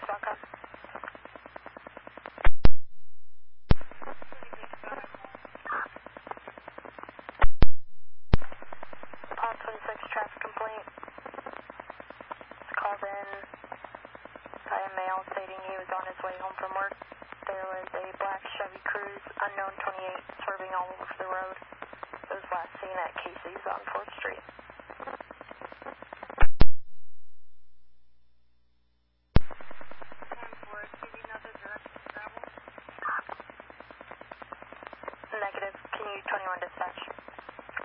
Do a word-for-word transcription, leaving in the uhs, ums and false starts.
dot com. On twenty-six, traffic complaint. Called in by a male stating he was on his way home from work. There was a black Chevy Cruze, unknown twenty-eight, swerving all over the road. It was last seen at Casey's on fourth Street.